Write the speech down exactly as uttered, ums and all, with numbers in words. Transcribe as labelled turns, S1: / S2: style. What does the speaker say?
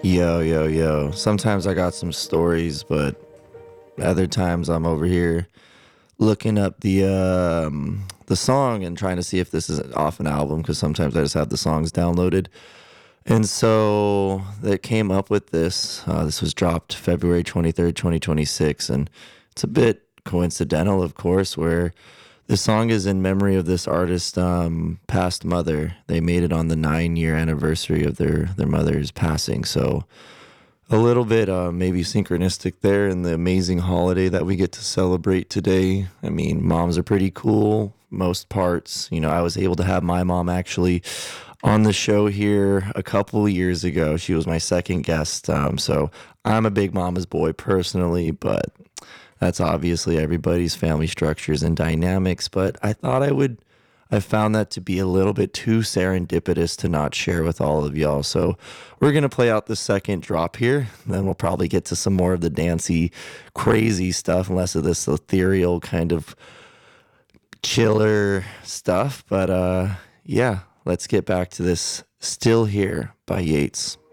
S1: Yo, yo, yo. Sometimes I got some stories, but other times I'm over here looking up the um, the song and trying to see if this is off an album because sometimes I just have the songs downloaded. And so they came up with this. Uh, this was dropped February twenty-third, twenty twenty-six, and it's a bit coincidental, of course, where the song is in memory of this artist's um, past mother. They made it on the nine year anniversary of their, their mother's passing. So a little bit uh, maybe synchronistic there in the amazing holiday that we get to celebrate today. I mean, moms are pretty cool, most parts. You know, I was able to have my mom actually on the show here a couple years ago. She was my second guest. Um, so I'm a big mama's boy personally, but that's obviously everybody's family structures and dynamics. But I thought I would I found that to be a little bit too serendipitous to not share with all of y'all. So we're going to play out the second drop here. Then we'll probably get to some more of the dancey, crazy stuff, less of this ethereal kind of chiller stuff. But uh, yeah, let's get back to this Still Here by Yates.